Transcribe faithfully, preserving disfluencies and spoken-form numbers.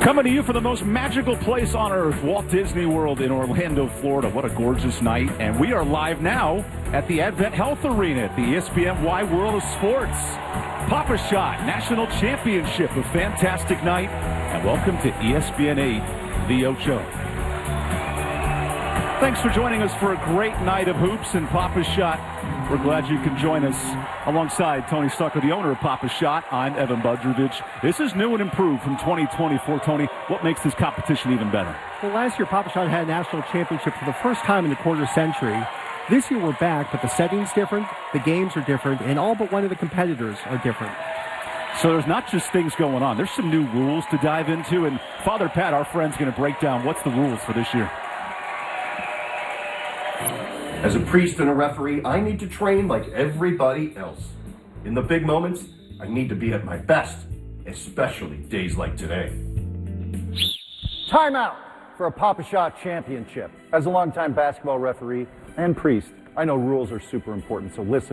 Coming to you from the most magical place on earth, Walt Disney World in Orlando, Florida. What a gorgeous night. And we are live now at the Advent Health Arena at the E S P N Wide World of Sports. Pop-A-Shot National Championship, a fantastic night. And welcome to E S P N eight, The Ocho. Thanks for joining us for a great night of hoops and Pop-A-Shot. We're glad you can join us alongside Tony Stucker, the owner of Pop-A-Shot. I'm Evan Budrovich. This is new and improved from twenty twenty-four. Tony, what makes this competition even better? Well, last year, Pop-A-Shot had a national championship for the first time in the quarter century. This year, we're back, but the setting's different, the games are different, and all but one of the competitors are different. So there's not just things going on. There's some new rules to dive into, and Father Pat, our friend's going to break down what's the rules for this year. As a priest and a referee, I need to train like everybody else. In the big moments, I need to be at my best, especially days like today. Timeout for a Pop-A-Shot championship. As a longtime basketball referee and priest, I know rules are super important, so listen.